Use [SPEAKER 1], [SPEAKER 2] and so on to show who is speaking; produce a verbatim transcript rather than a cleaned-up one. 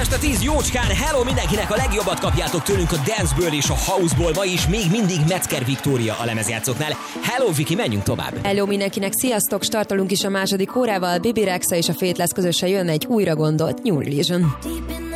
[SPEAKER 1] este tíz jócskán, hello mindenkinek, a legjobbat kapjátok tőlünk a danceből és a houseból, ma is még mindig Metzger Viktória a lemezjátszóknál. Hello Viki, menjünk tovább.
[SPEAKER 2] Hello mindenkinek, sziasztok, startolunk is a második órával, Bibi Rexa és a Faithless közösen jön egy újra gondolt New Religion.